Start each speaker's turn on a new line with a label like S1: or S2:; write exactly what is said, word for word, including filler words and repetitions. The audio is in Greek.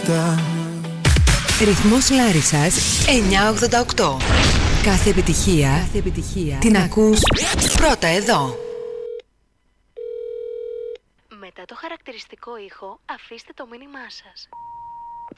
S1: νύχτα.
S2: Ρυθμός Λάρισσας εννιακόσια ογδόντα οκτώ. Κάθε επιτυχία, Κάθε επιτυχία την ακούς πρώτα εδώ.
S3: Μετά το χαρακτηριστικό ήχο, αφήστε το μήνυμά σας.